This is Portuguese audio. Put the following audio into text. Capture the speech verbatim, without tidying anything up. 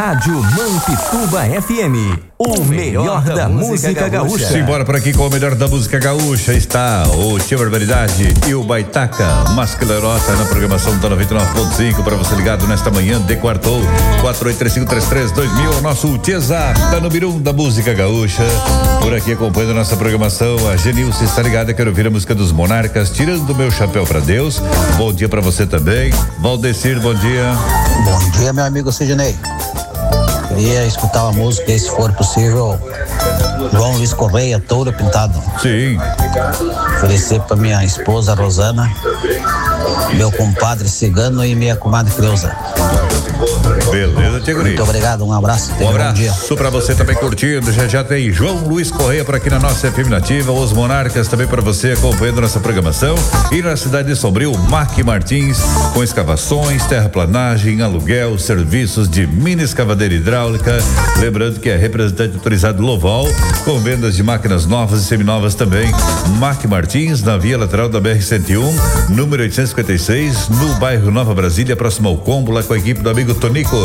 Rádio Mampituba F M, o melhor da música gaúcha. Simbora por aqui com o melhor da música gaúcha. Está o Tia Barbaridade e o Baitaca Mascalerota na programação da noventa e nove ponto cinco para você ligado nesta manhã de quartou. quatro oito três cinco três três dois mil, o nosso Tiazap da número um da música gaúcha. Por aqui acompanhando a nossa programação, a Genilce está ligada, quero ouvir a música dos Monarcas, Tirando o Meu Chapéu pra Deus. Bom dia pra você também. Valdecir, bom dia. Bom dia, meu amigo Sidney. Queria escutar uma música, se for possível, João Luiz Correia, Touro Pintado. Sim. Oferecer pra minha esposa Rosana, meu compadre Cigano e minha comadre Creuza. Beleza, Tia Guri. Muito obrigado, um abraço. Um abraço pra você também curtindo. Já já tem João Luiz Correia por aqui na nossa F M Nativa. Os Monarcas também pra você acompanhando nossa programação. E na cidade de Sombrio, Mac Martins, com escavações, terraplanagem, aluguel, serviços de mini escavadeira hidráulica. Lembrando que é representante autorizado Loval, com vendas de máquinas novas e seminovas também. Mac Martins, na via lateral da B R cento e um, número oitocentos e cinquenta e seis, no bairro Nova Brasília, próximo ao Combo, lá com a equipe do amigo Tonico.